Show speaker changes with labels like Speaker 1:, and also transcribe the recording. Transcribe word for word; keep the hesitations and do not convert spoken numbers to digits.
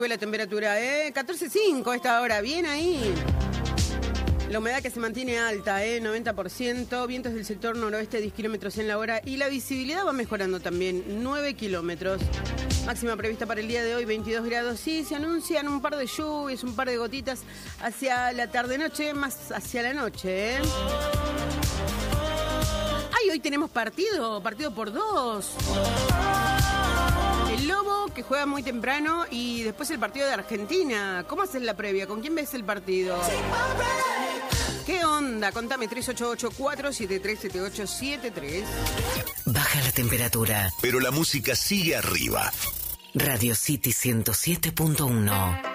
Speaker 1: La temperatura, ¿eh? catorce punto cinco a esta hora, bien ahí. La humedad que se mantiene alta, ¿eh? noventa por ciento, vientos del sector noroeste, diez kilómetros en la hora y la visibilidad va mejorando también, nueve kilómetros. Máxima prevista para el día de hoy, veintidós grados. Sí, se anuncian un par de lluvias, un par de gotitas hacia la tarde-noche, más hacia la noche, ¿eh? ¡Ay, hoy tenemos partido! Partido por dos. El Lobo, que juega muy temprano, y después el partido de Argentina. ¿Cómo haces la previa? ¿Con quién ves el partido? ¿Qué onda? Contame, tres ocho ocho, cuatro siete tres, siete ocho siete tres.
Speaker 2: Baja la temperatura,
Speaker 3: pero la música sigue arriba.
Speaker 2: Radio City ciento siete punto uno.